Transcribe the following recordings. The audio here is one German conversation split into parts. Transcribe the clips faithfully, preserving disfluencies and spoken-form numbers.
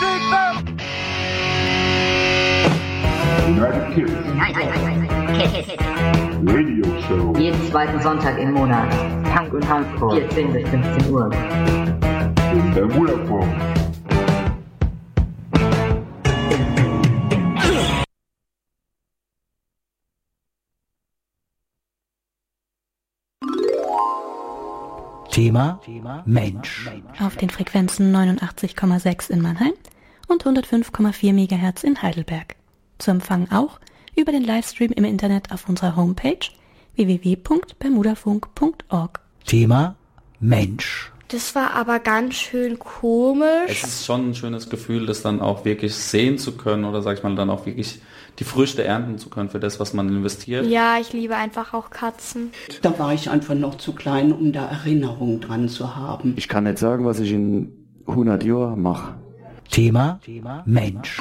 United Kids. Radio Show. Jeden zweiten Sonntag im Monat. Punk und Hardcore. vierzehn bis fünfzehn Uhr. In Bermuda-Form. Thema Mensch. Auf den Frequenzen neunundachtzig Komma sechs in Mannheim und hundertfünf Komma vier Megahertz in Heidelberg. Zu empfangen auch über den Livestream im Internet auf unserer Homepage w w w punkt bermudafunk punkt org. Thema Mensch. Das war aber ganz schön komisch. Es ist schon ein schönes Gefühl, das dann auch wirklich sehen zu können oder sag ich mal dann auch wirklich die Früchte ernten zu können für das, was man investiert. Ja, ich liebe einfach auch Katzen. Da war ich einfach noch zu klein, um da Erinnerungen dran zu haben. Ich kann nicht sagen, was ich in hundert Jahren mache. Thema Mensch.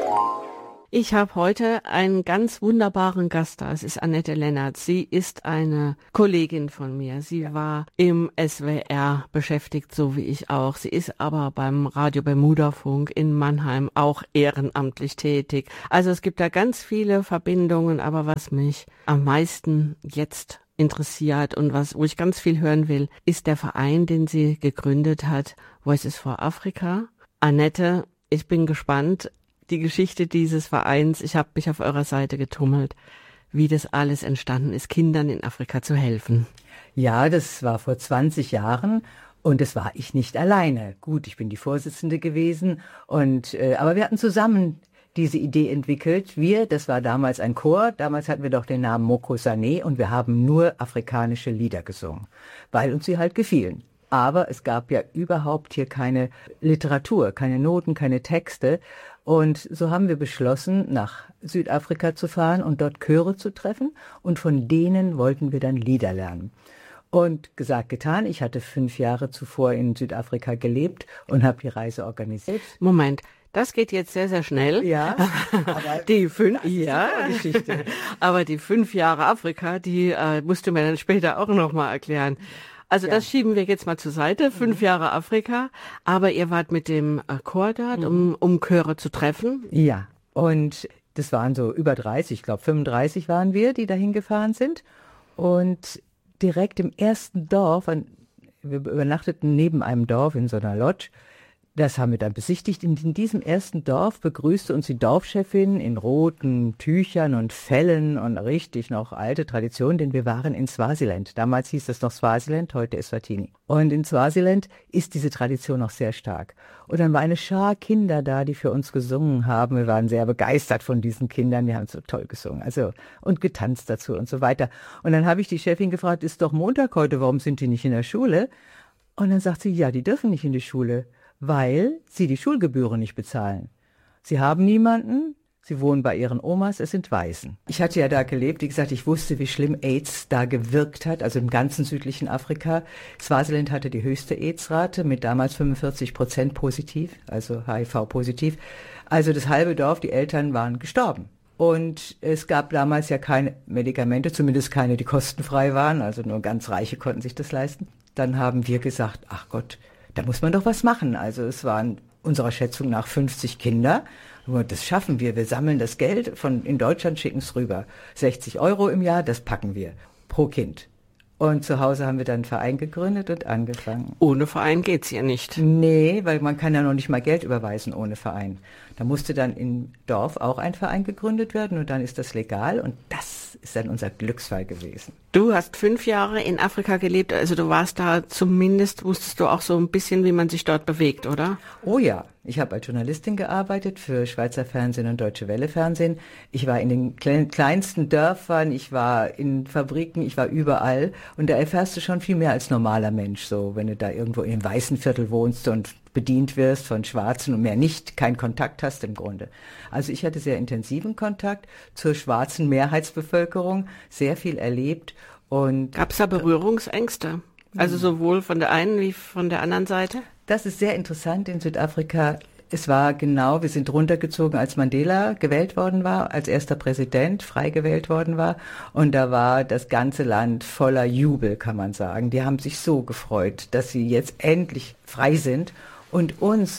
Ich habe heute einen ganz wunderbaren Gast da. Es ist Annette Lennart. Sie ist eine Kollegin von mir. Sie war im S W R beschäftigt, so wie ich auch. Sie ist aber beim Radio Bermudafunk in Mannheim auch ehrenamtlich tätig. Also es gibt da ganz viele Verbindungen, aber was mich am meisten jetzt interessiert und was, wo ich ganz viel hören will, ist der Verein, den sie gegründet hat, Voices for Africa. Annette, ich bin gespannt. Die Geschichte dieses Vereins, ich habe mich auf eurer Seite getummelt, wie das alles entstanden ist, Kindern in Afrika zu helfen. Ja, das war vor zwanzig Jahren und das war ich nicht alleine. Gut, ich bin die Vorsitzende gewesen, und äh, aber wir hatten zusammen diese Idee entwickelt. Wir, das war damals ein Chor, damals hatten wir doch den Namen Moko Sané und wir haben nur afrikanische Lieder gesungen, weil uns sie halt gefielen. Aber es gab ja überhaupt hier keine Literatur, keine Noten, keine Texte. Und so haben wir beschlossen, nach Südafrika zu fahren und dort Chöre zu treffen. Und von denen wollten wir dann Lieder lernen. Und gesagt, getan. Ich hatte fünf Jahre zuvor in Südafrika gelebt und habe die Reise organisiert. Moment. Das geht jetzt sehr, sehr schnell. Ja, aber die fünf, ja, die Geschichte. Aber die fünf Jahre Afrika, die äh, musst du mir dann später auch noch mal erklären. Also ja. Das schieben wir jetzt mal zur Seite, fünf mhm. Jahre Afrika, aber ihr wart mit dem Chor dort, mhm. um, um Chöre zu treffen? Ja, und das waren so über dreißig, ich glaube fünfunddreißig waren wir, die dahin gefahren sind. Und direkt im ersten Dorf, wir übernachteten neben einem Dorf in so einer Lodge, das haben wir dann besichtigt. In, in diesem ersten Dorf begrüßte uns die Dorfchefin in roten Tüchern und Fellen und richtig noch alte Tradition, denn wir waren in Swasiland. Damals hieß das noch Swasiland, heute Eswatini. Und in Swasiland ist diese Tradition noch sehr stark. Und dann war eine Schar Kinder da, die für uns gesungen haben. Wir waren sehr begeistert von diesen Kindern, die haben so toll gesungen, also und getanzt dazu und so weiter. Und dann habe ich die Chefin gefragt, ist doch Montag heute, warum sind die nicht in der Schule? Und dann sagt sie, ja, die dürfen nicht in die Schule, weil sie die Schulgebühren nicht bezahlen. Sie haben niemanden, sie wohnen bei ihren Omas, es sind Waisen. Ich hatte ja da gelebt, wie gesagt, ich wusste, wie schlimm AIDS da gewirkt hat, also im ganzen südlichen Afrika. Swasiland hatte die höchste AIDS-Rate mit damals fünfundvierzig Prozent positiv, also H I V-positiv. Also das halbe Dorf, die Eltern waren gestorben. Und es gab damals ja keine Medikamente, zumindest keine, die kostenfrei waren, also nur ganz Reiche konnten sich das leisten. Dann haben wir gesagt, ach Gott, da muss man doch was machen. Also es waren unserer Schätzung nach fünfzig Kinder. Das schaffen wir. Wir sammeln das Geld von in Deutschland, schicken es rüber. sechzig Euro im Jahr, das packen wir pro Kind. Und zu Hause haben wir dann einen Verein gegründet und angefangen. Ohne Verein geht's ja nicht. Nee, weil man kann ja noch nicht mal Geld überweisen ohne Verein. Da musste dann im Dorf auch ein Verein gegründet werden und dann ist das legal und das ist dann unser Glücksfall gewesen. Du hast fünf Jahre in Afrika gelebt, also du warst da zumindest, wusstest du auch so ein bisschen, wie man sich dort bewegt, oder? Oh ja, ich habe als Journalistin gearbeitet für Schweizer Fernsehen und Deutsche Welle Fernsehen. Ich war in den klein, kleinsten Dörfern, ich war in Fabriken, ich war überall und da erfährst du schon viel mehr als normaler Mensch, so wenn du da irgendwo in einem weißen Viertel wohnst und bedient wirst von Schwarzen und mehr nicht, keinen Kontakt hast im Grunde. Also ich hatte sehr intensiven Kontakt zur schwarzen Mehrheitsbevölkerung, sehr viel erlebt. Und gab es da Berührungsängste? Also sowohl von der einen wie von der anderen Seite? Das ist sehr interessant in Südafrika. Es war genau, wir sind runtergezogen, als Mandela gewählt worden war, als erster Präsident frei gewählt worden war. Und da war das ganze Land voller Jubel, kann man sagen. Die haben sich so gefreut, dass sie jetzt endlich frei sind. Und uns,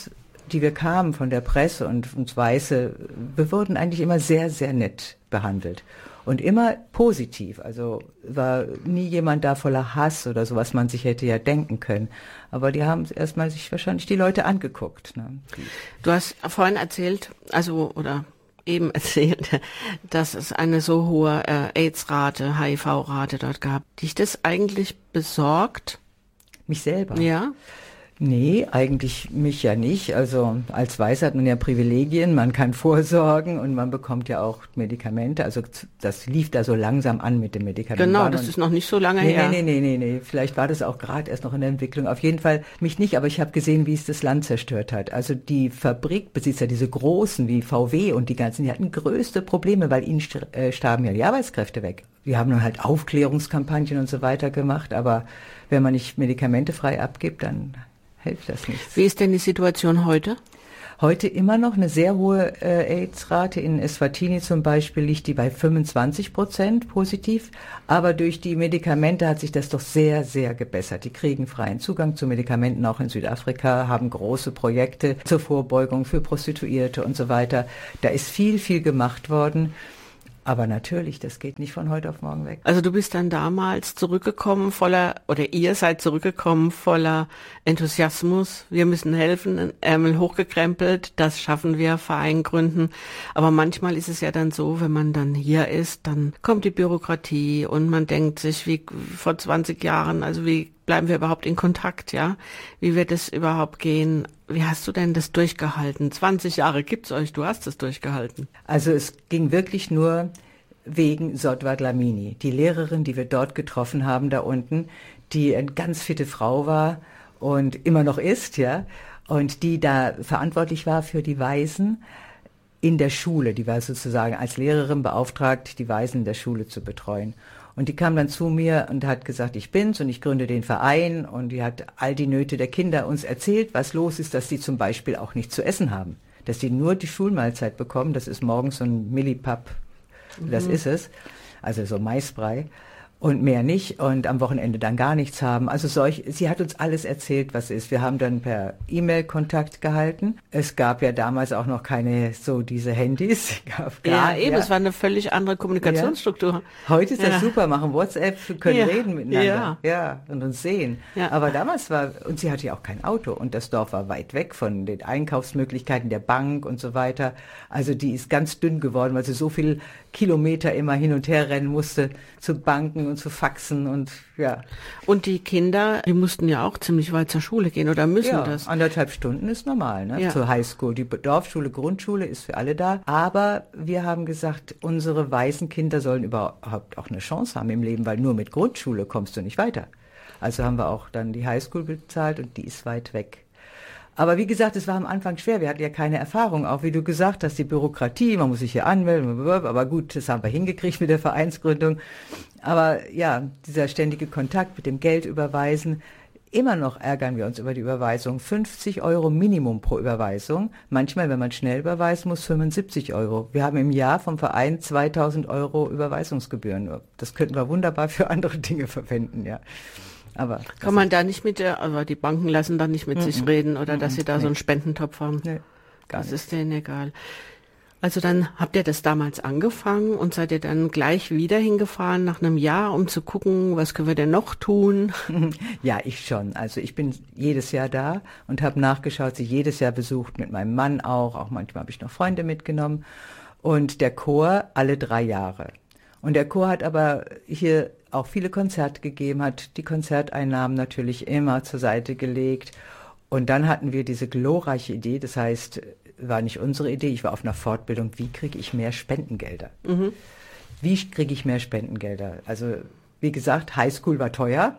die wir kamen von der Presse und uns Weiße, wir wurden eigentlich immer sehr, sehr nett behandelt. Und immer positiv, also war nie jemand da voller Hass oder so, was man sich hätte ja denken können. Aber die haben erstmal sich wahrscheinlich die Leute angeguckt. Ne? Du hast vorhin erzählt, also oder eben erzählt, dass es eine so hohe äh, AIDS-Rate, H I V-Rate dort gab. Dich das eigentlich besorgt? Mich selber? Ja. Nee, eigentlich mich ja nicht. Also als Weiße hat man ja Privilegien, man kann vorsorgen und man bekommt ja auch Medikamente. Also das lief da so langsam an mit dem Medikament. Genau, das ist noch nicht so lange nee, her. Nee, nee, nee, nee, nee. Vielleicht war das auch gerade erst noch in der Entwicklung. Auf jeden Fall mich nicht, aber ich habe gesehen, wie es das Land zerstört hat. Also die Fabrikbesitzer, diese großen wie V W und die ganzen, die hatten größte Probleme, weil ihnen äh, starben ja die Arbeitskräfte weg. Wir haben dann halt Aufklärungskampagnen und so weiter gemacht, aber wenn man nicht medikamentefrei abgibt, dann hilft das nichts. Wie ist denn die Situation heute? Heute immer noch eine sehr hohe äh, AIDS-Rate. In Eswatini zum Beispiel liegt die bei fünfundzwanzig Prozent positiv. Aber durch die Medikamente hat sich das doch sehr, sehr gebessert. Die kriegen freien Zugang zu Medikamenten auch in Südafrika, haben große Projekte zur Vorbeugung für Prostituierte und so weiter. Da ist viel, viel gemacht worden. Aber natürlich, das geht nicht von heute auf morgen weg. Also du bist dann damals zurückgekommen voller, oder ihr seid zurückgekommen voller Enthusiasmus. Wir müssen helfen, Ärmel hochgekrempelt, das schaffen wir, Verein gründen. Aber manchmal ist es ja dann so, wenn man dann hier ist, dann kommt die Bürokratie und man denkt sich, wie vor zwanzig Jahren, also wie bleiben wir überhaupt in Kontakt, ja? Wie wird es überhaupt gehen? Wie hast du denn das durchgehalten? zwanzig Jahre gibt's euch, du hast es durchgehalten. Also es ging wirklich nur wegen Sotwa Dlamini, die Lehrerin, die wir dort getroffen haben, da unten, die eine ganz fitte Frau war und immer noch ist, ja, und die da verantwortlich war für die Waisen in der Schule. Die war sozusagen als Lehrerin beauftragt, die Waisen in der Schule zu betreuen. Und die kam dann zu mir und hat gesagt, ich bin's und ich gründe den Verein, und die hat all die Nöte der Kinder uns erzählt, was los ist, dass die zum Beispiel auch nicht zu essen haben, dass die nur die Schulmahlzeit bekommen. Das ist morgens so ein Millipap, das mhm. ist es, also so Maisbrei und mehr nicht, und am Wochenende dann gar nichts haben. Also solch, sie hat uns alles erzählt, was ist. Wir haben dann per E-Mail Kontakt gehalten. Es gab ja damals auch noch keine so diese Handys. Gab ja, gar, eben, ja. es war eine völlig andere Kommunikationsstruktur. Ja. Heute ist das ja. super, machen WhatsApp, können ja. reden miteinander, ja. ja, und uns sehen. Ja. Aber damals war, und sie hatte ja auch kein Auto, und das Dorf war weit weg von den Einkaufsmöglichkeiten der Bank und so weiter. Also die ist ganz dünn geworden, weil sie so viel Kilometer immer hin und her rennen musste zu Banken und zu Faxen und ja. Und die Kinder, die mussten ja auch ziemlich weit zur Schule gehen oder müssen ja, das? Anderthalb Stunden ist normal, ne? Ja. Zur Highschool. Die Dorfschule, Grundschule ist für alle da. Aber wir haben gesagt, unsere weißen Kinder sollen überhaupt auch eine Chance haben im Leben, weil nur mit Grundschule kommst du nicht weiter. Also haben wir auch dann die Highschool bezahlt, und die ist weit weg. Aber wie gesagt, es war am Anfang schwer. Wir hatten ja keine Erfahrung. Auch wie du gesagt hast, die Bürokratie, man muss sich hier anmelden. Aber gut, das haben wir hingekriegt mit der Vereinsgründung. Aber ja, dieser ständige Kontakt mit dem Geld überweisen. Immer noch ärgern wir uns über die Überweisung. fünfzig Euro Minimum pro Überweisung. Manchmal, wenn man schnell überweisen muss, fünfundsiebzig Euro. Wir haben im Jahr vom Verein zweitausend Euro Überweisungsgebühren. Das könnten wir wunderbar für andere Dinge verwenden, ja. Aber kann man da nicht mit der, aber die Banken lassen da nicht mit mm-mm. sich reden, oder mm-mm. dass sie da nee. so einen Spendentopf haben? Nee, gar das nicht. ist denen egal. Also dann habt ihr das damals angefangen und seid ihr dann gleich wieder hingefahren nach einem Jahr, um zu gucken, was können wir denn noch tun? Ja, ich schon. Also ich bin jedes Jahr da und habe nachgeschaut, sie jedes Jahr besucht, mit meinem Mann auch. Auch manchmal habe ich noch Freunde mitgenommen. Und der Chor alle drei Jahre. Und der Chor hat aber hier auch viele Konzerte gegeben, hat die Konzerteinnahmen natürlich immer zur Seite gelegt. Und dann hatten wir diese glorreiche Idee, das heißt, war nicht unsere Idee, ich war auf einer Fortbildung, wie kriege ich mehr Spendengelder? Mhm. Wie kriege ich mehr Spendengelder? Also wie gesagt, Highschool war teuer,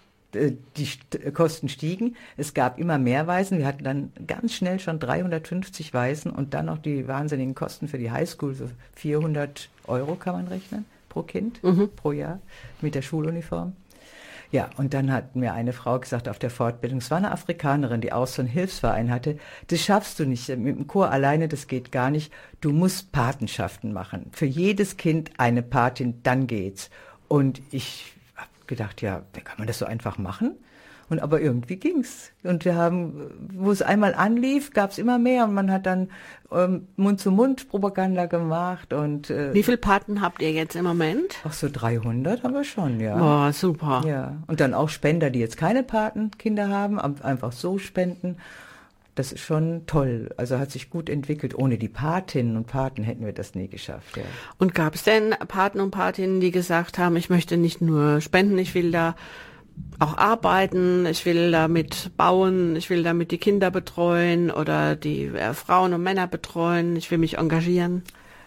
die Kosten stiegen, es gab immer mehr Waisen, wir hatten dann ganz schnell schon dreihundertfünfzig Waisen und dann noch die wahnsinnigen Kosten für die Highschool, so vierhundert Euro kann man rechnen pro Kind, mhm. pro Jahr mit der Schuluniform. Ja, und dann hat mir eine Frau gesagt auf der Fortbildung, es war eine Afrikanerin, die auch so einen Hilfsverein hatte, das schaffst du nicht, mit dem Chor alleine, das geht gar nicht, du musst Patenschaften machen, für jedes Kind eine Patin, dann geht's. Und ich habe gedacht, ja, kann man das so einfach machen? Und aber irgendwie ging's. Und wir haben, wo es einmal anlief, gab's immer mehr und man hat dann ähm, Mund-zu-Mund-Propaganda gemacht und äh, wie viele Paten habt ihr jetzt im Moment? Ach so, dreihundert haben wir schon, ja. Boah, super. Ja. Und dann auch Spender, die jetzt keine Patenkinder haben, einfach so spenden. Das ist schon toll. Also hat sich gut entwickelt. Ohne die Patinnen und Paten hätten wir das nie geschafft. Ja. Und gab es denn Paten und Patinnen, die gesagt haben, ich möchte nicht nur spenden, ich will da auch arbeiten, ich will damit bauen, ich will damit die Kinder betreuen oder die äh, Frauen und Männer betreuen, ich will mich engagieren?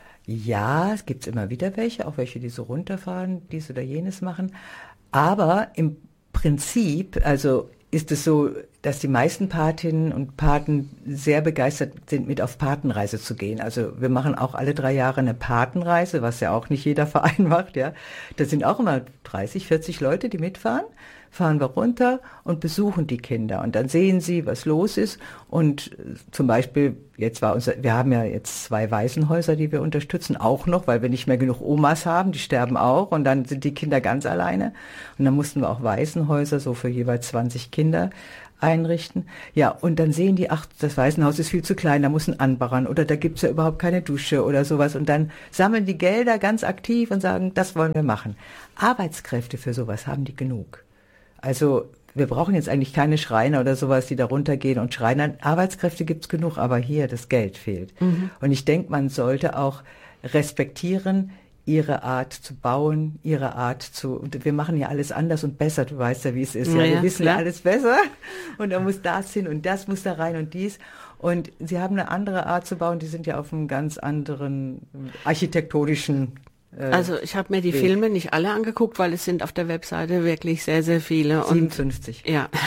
Ja, es gibt immer wieder welche, auch welche, die so runterfahren, dies oder jenes machen. Aber im Prinzip, also ist es so, dass die meisten Patinnen und Paten sehr begeistert sind, mit auf Patenreise zu gehen. Also wir machen auch alle drei Jahre eine Patenreise, was ja auch nicht jeder Verein macht. Ja, da sind auch immer dreißig, vierzig Leute, die mitfahren. Fahren wir runter und besuchen die Kinder und dann sehen sie, was los ist. Und zum Beispiel, jetzt war unser, wir haben ja jetzt zwei Waisenhäuser, die wir unterstützen, auch noch, weil wir nicht mehr genug Omas haben, die sterben auch und dann sind die Kinder ganz alleine. Und dann mussten wir auch Waisenhäuser so für jeweils zwanzig Kinder einrichten. Ja, und dann sehen die, ach, das Waisenhaus ist viel zu klein, da muss ein Anbaggern oder da gibt's ja überhaupt keine Dusche oder sowas. Und dann sammeln die Gelder ganz aktiv und sagen, das wollen wir machen. Arbeitskräfte für sowas haben die genug. Also wir brauchen jetzt eigentlich keine Schreiner oder sowas, die da runtergehen und Schreiner. Arbeitskräfte gibt's genug, aber hier das Geld fehlt. Mhm. Und ich denke, man sollte auch respektieren, ihre Art zu bauen, ihre Art zu, und wir machen ja alles anders und besser, du weißt ja, wie es ist. Ja, ja, wir wissen klar. Ja alles besser und da muss das hin und das muss da rein und dies. Und sie haben eine andere Art zu bauen, die sind ja auf einem ganz anderen architektonischen Also ich habe mir die Weg. Filme nicht alle angeguckt, weil es sind auf der Webseite wirklich sehr, sehr viele. siebenundfünfzig. Und, ja,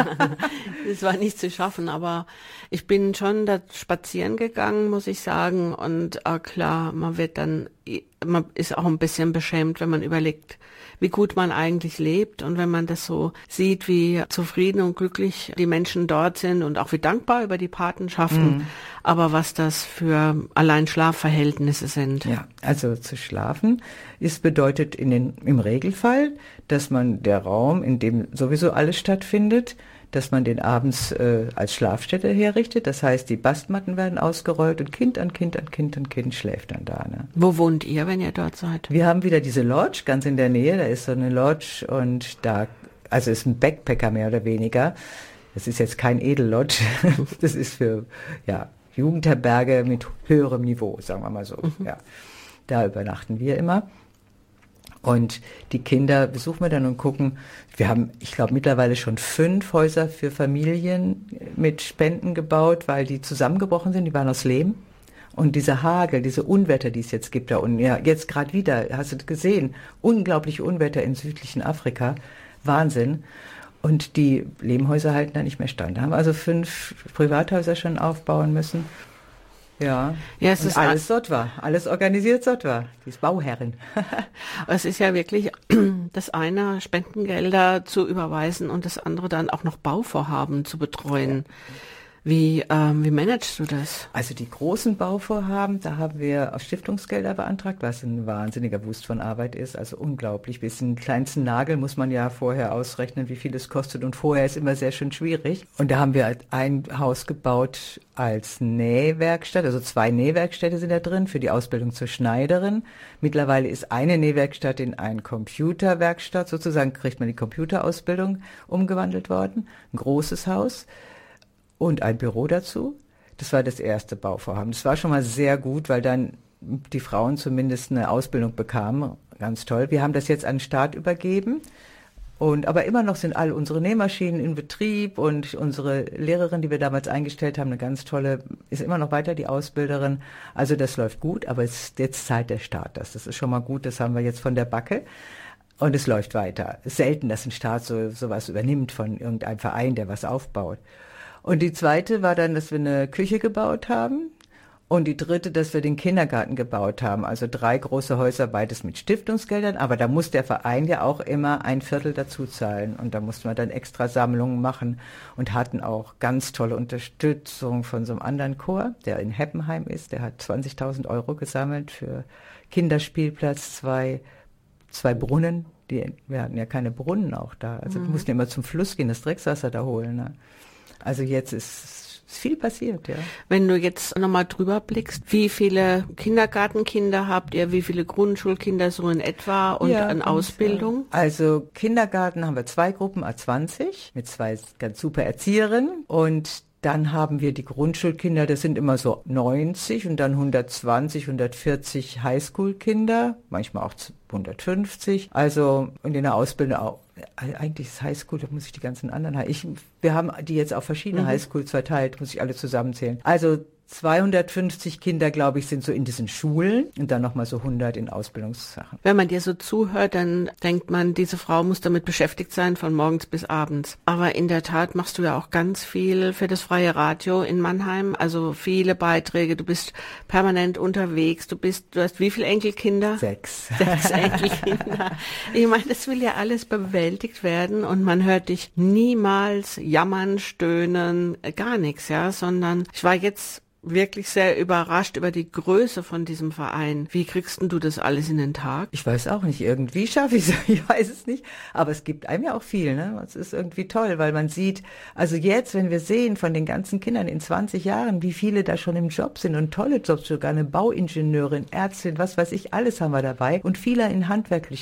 das war nicht zu schaffen, aber ich bin schon da spazieren gegangen, muss ich sagen. Und äh, klar, man wird dann, man ist auch ein bisschen beschämt, wenn man überlegt, wie gut man eigentlich lebt und wenn man das so sieht, wie zufrieden und glücklich die Menschen dort sind und auch wie dankbar über die Patenschaften, mhm. aber was das für allein Schlafverhältnisse sind. Ja, also zu schlafen ist bedeutet in den, im Regelfall, dass man der Raum, in dem sowieso alles stattfindet, dass man den abends äh, als Schlafstätte herrichtet. Das heißt, die Bastmatten werden ausgerollt und Kind an Kind an Kind an Kind schläft dann da. Ne? Wo wohnt ihr, wenn ihr dort seid? Wir haben wieder diese Lodge ganz in der Nähe. Da ist so eine Lodge und da, also ist ein Backpacker mehr oder weniger. Das ist jetzt kein Edellodge. Das ist für ja Jugendherberge mit höherem Niveau, sagen wir mal so. Mhm. Ja, da übernachten wir immer. Und die Kinder besuchen wir dann und gucken. Wir haben, ich glaube, mittlerweile schon fünf Häuser für Familien mit Spenden gebaut, weil die zusammengebrochen sind. Die waren aus Lehm. Und diese Hagel, diese Unwetter, die es jetzt gibt da unten, ja, jetzt gerade wieder, hast du gesehen, unglaubliche Unwetter im südlichen Afrika. Wahnsinn. Und die Lehmhäuser halten da nicht mehr stand. Da haben wir also fünf Privathäuser schon aufbauen müssen. Ja, ja, es und ist alles dort war, alles organisiert dort war, die ist Bauherrin. Es ist ja wirklich das eine, Spendengelder zu überweisen und das andere dann auch noch Bauvorhaben zu betreuen. Ja. Wie, ähm, wie managst du das? Also die großen Bauvorhaben, da haben wir auf Stiftungsgelder beantragt, was ein wahnsinniger Wust von Arbeit ist, also unglaublich. Bis den kleinsten Nagel muss man ja vorher ausrechnen, wie viel es kostet und vorher ist immer sehr schön schwierig. Und da haben wir ein Haus gebaut als Nähwerkstatt, also zwei Nähwerkstätte sind da drin für die Ausbildung zur Schneiderin. Mittlerweile ist eine Nähwerkstatt in eine Computerwerkstatt, sozusagen kriegt man die Computerausbildung umgewandelt worden. Ein großes Haus. Und ein Büro dazu. Das war das erste Bauvorhaben. Das war schon mal sehr gut, weil dann die Frauen zumindest eine Ausbildung bekamen. Ganz toll. Wir haben das jetzt an den Staat übergeben. Und, aber immer noch sind all unsere Nähmaschinen in Betrieb und unsere Lehrerin, die wir damals eingestellt haben, eine ganz tolle, ist immer noch weiter die Ausbilderin. Also das läuft gut, aber es ist jetzt Zeit der Staat das. Das ist schon mal gut, das haben wir jetzt von der Backe. Und es läuft weiter. Es ist selten, dass ein Staat so sowas übernimmt von irgendeinem Verein, der was aufbaut. Und die zweite war dann, dass wir eine Küche gebaut haben. Und die dritte, dass wir den Kindergarten gebaut haben. Also drei große Häuser, beides mit Stiftungsgeldern. Aber da muss der Verein ja auch immer ein Viertel dazu zahlen. Und da mussten wir dann extra Sammlungen machen und hatten auch ganz tolle Unterstützung von so einem anderen Chor, der in Heppenheim ist. Der hat zwanzigtausend Euro gesammelt für Kinderspielplatz, zwei, zwei Brunnen. Die, wir hatten ja keine Brunnen auch da. Also mhm. wir mussten immer zum Fluss gehen, das Dreckswasser da holen. Ne? Also jetzt ist, ist viel passiert, ja. Wenn du jetzt nochmal drüber blickst, wie viele Kindergartenkinder habt ihr, wie viele Grundschulkinder so in etwa und ja, an Ausbildung? Also Kindergarten haben wir zwei Gruppen, A zwanzig, mit zwei ganz super Erzieherinnen und dann haben wir die Grundschulkinder, das sind immer so neunzig und dann hundertzwanzig, hundertvierzig Highschool-Kinder, manchmal auch hundertfünfzig. Also und in der Ausbildung auch. Eigentlich ist Highschool, da muss ich die ganzen anderen, ich, wir haben die jetzt auf verschiedene mhm. Highschools verteilt, muss ich alle zusammenzählen. Also zweihundertfünfzig Kinder, glaube ich, sind so in diesen Schulen und dann nochmal so hundert in Ausbildungssachen. Wenn man dir so zuhört, dann denkt man, diese Frau muss damit beschäftigt sein, von morgens bis abends. Aber in der Tat machst du ja auch ganz viel für das Freie Radio in Mannheim, also viele Beiträge, du bist permanent unterwegs, du bist, du hast wie viele Enkelkinder? Sechs. Sechs Enkelkinder. Ich meine, das will ja alles bewältigt werden und man hört dich niemals jammern, stöhnen, gar nichts, ja, sondern ich war jetzt wirklich sehr überrascht über die Größe von diesem Verein. Wie kriegst denn du das alles in den Tag? Ich weiß auch nicht. Irgendwie schaffe ich es. Ich weiß es nicht. Aber es gibt einem ja auch viel, ne? Es ist irgendwie toll, weil man sieht, also jetzt, wenn wir sehen von den ganzen Kindern in zwanzig Jahren, wie viele da schon im Job sind und tolle Jobs, sogar eine Bauingenieurin, Ärztin, was weiß ich, alles haben wir dabei und viele in handwerklichen